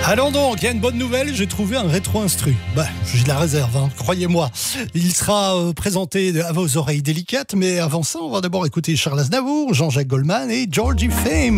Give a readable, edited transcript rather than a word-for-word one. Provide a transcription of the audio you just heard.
Allons donc, il y a une bonne nouvelle, j'ai trouvé un rétro-instru. J'ai de la réserve, croyez-moi. Il sera présenté à vos oreilles délicates, mais avant ça, on va d'abord écouter Charles Aznavour, Jean-Jacques Goldman et Georgie Fame.